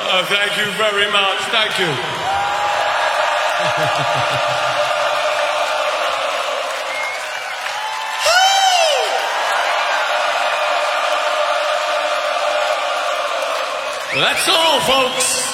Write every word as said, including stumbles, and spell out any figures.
Oh, thank you very much. Thank you. That's all, folks.